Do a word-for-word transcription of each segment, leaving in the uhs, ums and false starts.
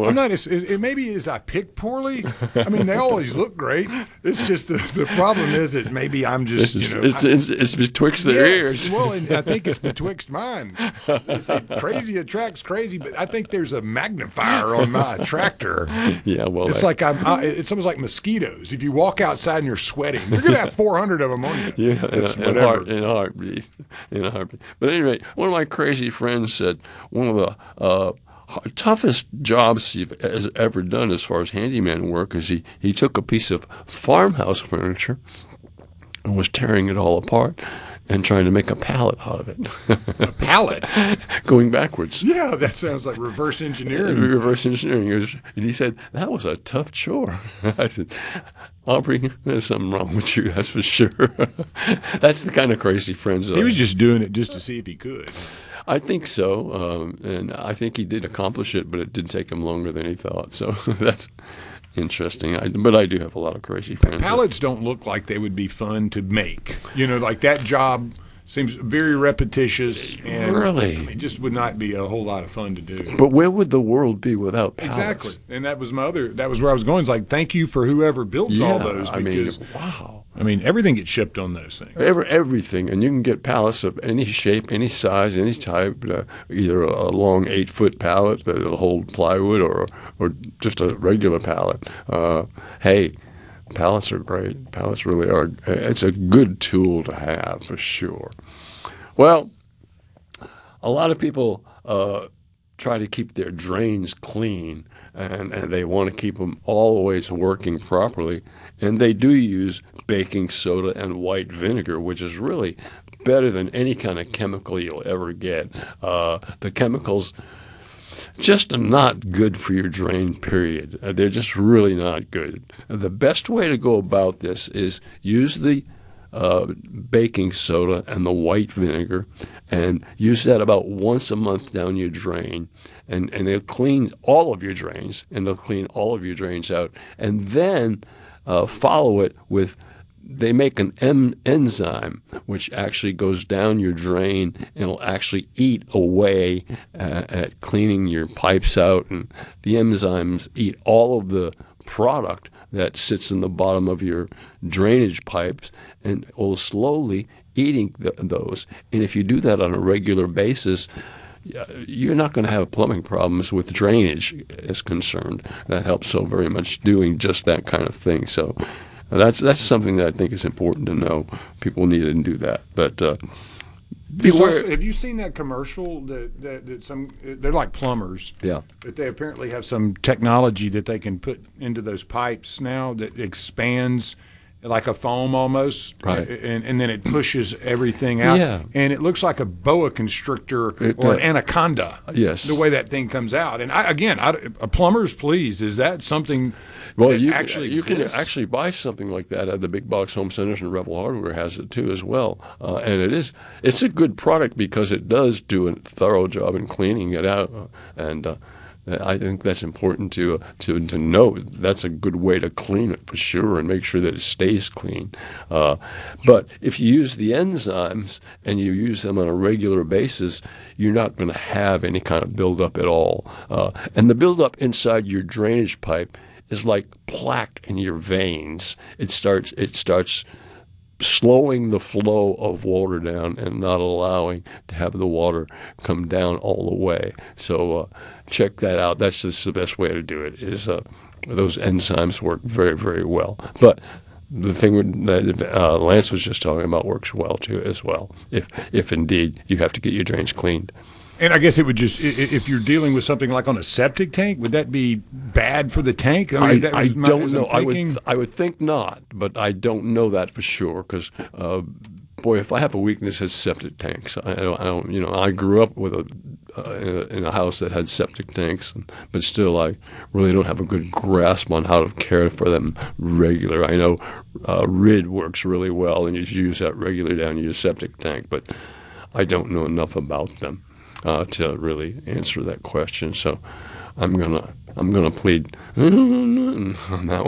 I'm not. It's, it, it maybe is I pick poorly. I mean, they always look great. It's just the, the problem is that maybe I'm just It's, you know it's, I, it's, it's betwixt their yes, ears. Well, and I think it's betwixt mine. They say crazy attracts crazy, but I think there's a magnifier on my attractor. Yeah, well, It's that- like I'm. I, it's almost like mosquitoes. If you walk outside and you're sweating, you're gonna have four hundred of them on you. Yeah, in It's a, in, a whatever. heart, in a heartbeat, in a heartbeat. But anyway, one of my crazy friends said one of the uh, h- toughest jobs he has ever done as far as handyman work is he, he took a piece of farmhouse furniture and was tearing it all apart and trying to make a pallet out of it, A pallet. going backwards. Yeah, that sounds like reverse engineering. Reverse engineering. It was- And he said, that was a tough chore. I said, Aubrey, there's something wrong with you, that's for sure. That's the kind of crazy friends that He I- was just doing it just to see if he could. I think so, um, and I think he did accomplish it, but it did take him longer than he thought. So that's interesting. I, but I do have a lot of crazy friends. that- Pallets don't look like they would be fun to make. You know, like that job seems very repetitious and Really? it just would not be a whole lot of fun to do. But where would the world be without pallets? Exactly. And that was my other, that was where I was going. It's like, thank you for whoever builds Yeah, all those. I mean, Because, wow. I mean, everything gets shipped on those things. Every, everything, and you can get pallets of any shape, any size, any type. Uh, either a, a long eight-foot pallet that'll hold plywood, or or just a regular pallet. Uh, hey, pallets are great. Pallets really are. It's a good tool to have for sure. Well, a lot of people uh, try to keep their drains clean, and, and they want to keep them always working properly. And they do use baking soda and white vinegar, which is really better than any kind of chemical you'll ever get. Uh, the chemicals just are not good for your drain, period. Uh, they're just really not good. The best way to go about this is use the uh, baking soda and the white vinegar, and use that about once a month down your drain, and, and it'll clean all of your drains, and it'll clean all of your drains out. And then uh, follow it with, they make an em- enzyme which actually goes down your drain and will actually eat away uh, at cleaning your pipes out. And the enzymes eat all of the product that sits in the bottom of your drainage pipes and will slowly eating th- those. And if you do that on a regular basis, uh, you're not going to have plumbing problems with drainage is concerned. That helps so very much doing just that kind of thing. So uh, that's that's something that I think is important to know. People need to do that. But uh, There's beware. also- have you seen that commercial that, that, that some, they're like plumbers, Yeah. but they apparently have some technology that they can put into those pipes now that expands like a foam almost, Right. and, and then it pushes everything out. Yeah. And it looks like a boa constrictor It or an does. anaconda. Yes. The way that thing comes out. And I, again, I, a plumber's please, is that something Well, that you actually can, you can exists? actually buy something like that at the big box home centers, and Rebel Hardware has it too as well. Uh, and it is it's a good product because it does do a thorough job in cleaning it out, uh, and uh, I think that's important to uh, to to know. That's a good way to clean it for sure, and make sure that it stays clean. Uh, but if you use the enzymes and you use them on a regular basis, you're not going to have any kind of buildup at all. Uh, and the buildup inside your drainage pipe is like plaque in your veins. It starts it starts slowing the flow of water down and not allowing to have the water come down all the way. So uh, check that out. That's just the best way to do it. Is uh, those enzymes work very, very well. But the thing that uh, Lance was just talking about works well too as well. If if indeed you have to get your drains cleaned. And I guess it would just, i- i- if you're dealing with something like on a septic tank, would that be bad for the tank? I, mean, that I was my- don't as I'm know. I would thinking. th- I would think not, but I don't know that for sure because, uh, boy, if I have a weakness, it's septic tanks. I don't, I don't you know, I grew up with a, uh, in a in a house that had septic tanks, and, but still, I really don't have a good grasp on how to care for them regular. I know uh, R I D works really well, and you use that regularly down your septic tank, but I don't know enough about them uh, to really answer that question. So I'm gonna I'm gonna plead on that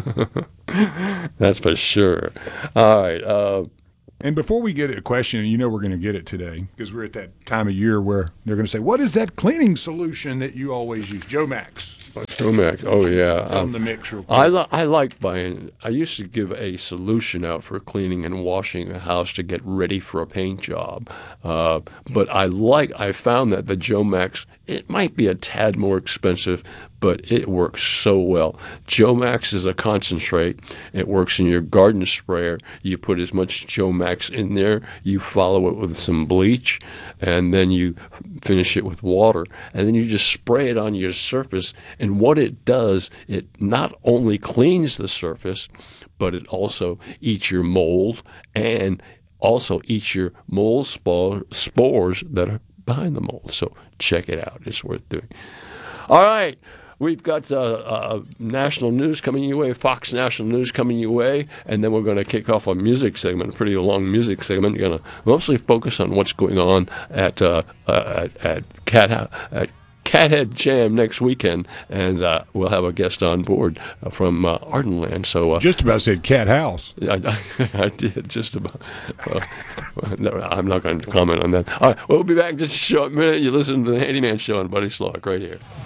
one. That's for sure. All right. Uh, And before we get a question, and you know we're going to get it today, because we're at that time of year where they're going to say, what is that cleaning solution that you always use? Joe Max. Tomax. Oh yeah. Tell Um, them the mix real quick. I li- I like buying. I used to give a solution out for cleaning and washing a house to get ready for a paint job, uh, but I like. I found that the Jomax, it might be a tad more expensive, but it works so well. Jomax is a concentrate. It works in your garden sprayer. You put as much Jomax in there. You follow it with some bleach, and then you finish it with water, and then you just spray it on your surface. And what it does, it not only cleans the surface, but it also eats your mold and also eats your mold spore, spores that are behind the mold. So check it out. It's worth doing. All right. We've got uh, uh, national news coming your way, Fox National News coming your way, and then we're going to kick off a music segment, a pretty long music segment. We're going to mostly focus on what's going on at uh, uh, at, at Cat at Cathead Jam next weekend, and uh, we'll have a guest on board uh, from uh, Ardenland. So uh, Just about said cat house. I, I, I did just about. Uh, no, I'm not going to comment on that. All right, we'll be back in just a short minute. You listen to the Handyman Show on Buddy Slock right here.